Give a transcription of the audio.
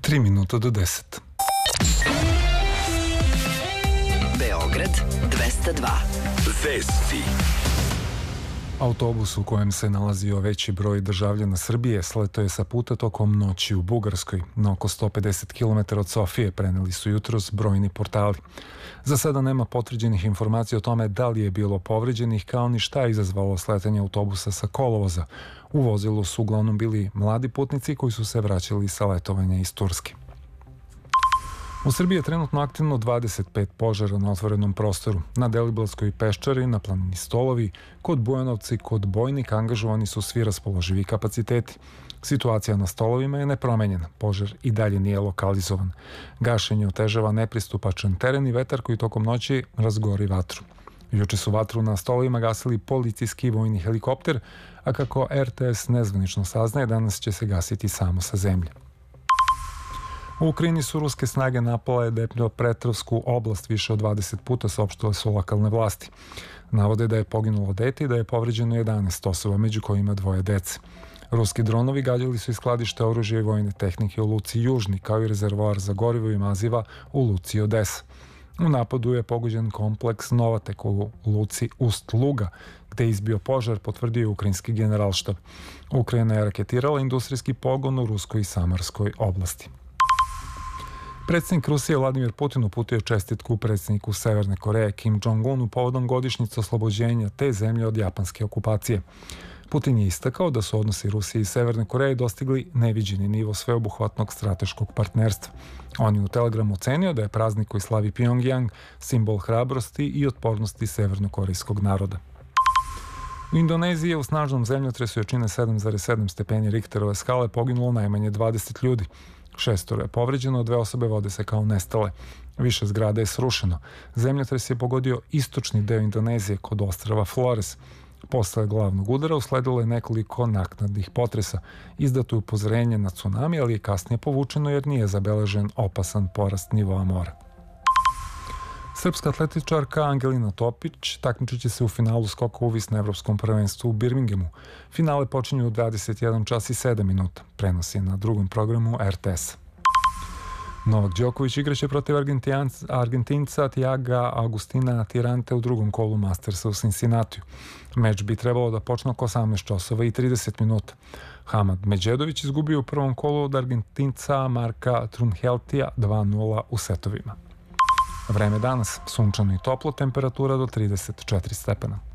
3 minuta do 10. Beograd 202. Vesti. Autobus u kojem se nalazio veći broj državljana Srbije sletao je sa puta tokom noći u Bugarskoj. Na oko 150 km od Sofije, preneli su jutros brojni portali. Za sada nema potvrđenih informacija o tome da li je bilo povređenih, kao ni šta je izazvalo sletanje autobusa sa kolovoza. U vozilu su uglavnom bili mladi putnici koji su se vraćali sa letovanja iz Turske. U Srbiji je trenutno aktivno 25 požara na otvorenom prostoru. Na Deliblatskoj peščari, na planini Stolovi, kod Bujanovca i kod Bojnika angažovani su svi raspoloživi kapaciteti. Situacija na Stolovima je nepromenjena. Požar i dalje nije lokalizovan. Gašenje otežava nepristupačan teren i vetar koji tokom noći razgori vatru. Juče su vatru na Stolovima gasili policijski i vojni helikopter, a kako RTS nezvanično saznaje, danas će se gasiti samo sa zemlje. U Ukrajini su ruske snage napale Dnepropetrovsku oblast više od 20 puta, saopštile su lokalne vlasti. Navode da je poginulo dete i da je povređeno 11 osoba, među kojima 2 dece. Ruski dronovi gađali su i skladište oružja i vojne tehnike u luci Južni, kao i rezervoar za gorivo i maziva u luci Odesa. U napadu je pogođen kompleks Novatek u luci Ust-Luga, gde je izbio požar, potvrdio je ukrajinski generalštab. Ukrajina je raketirala industrijski pogon u Ruskoj i Samarskoj oblasti. Predsjednik Rusije Vladimir Putin uputio čestitku predsjedniku Severne Koreje Kim Jong-unu povodom godišnjice oslobođenja te zemlje od japanske okupacije. Putin je istakao da su odnosi Rusije i Severne Koreje dostigli neviđeni nivo sveobuhvatnog strateškog partnerstva. On je u Telegramu ocenio da je praznik koji slavi Pyongyang simbol hrabrosti i otpornosti severnokorejskog naroda. U Indoneziji je u snažnom zemljotresu jačine 7,7 stepeni Richterove skale poginulo najmanje 20 ljudi. 6 je povređeno, 2 osobe vode se kao nestale. Više zgrada je srušeno. Zemljotres je pogodio istočni deo Indonezije kod ostrva Flores. Posle glavnog udara usledilo je nekoliko naknadnih potresa. Izdato je upozorenje na tsunami, ali je kasnije povučeno jer nije zabeležen opasan porast nivoa mora. Srpska atletičarka Angelina Topić takmičit će se u finalu skoka uvis na Evropskom prvenstvu u Birminghamu. Finale počinju u 21 čas i 7 minuta. Prenosi na drugom programu RTS. Novak Đoković igraće protiv Argentinca Tiaga Agustina Tirante u drugom kolu Mastersa u Cincinnatiju. Meč bi trebalo da počne oko 18 časova i 30 minuta. Hamad Medžedović izgubio u prvom kolu od Argentinca Marka Trunheltija 2:0 u setovima. Vreme danas, sunčano i toplo, temperatura do 34 stepena.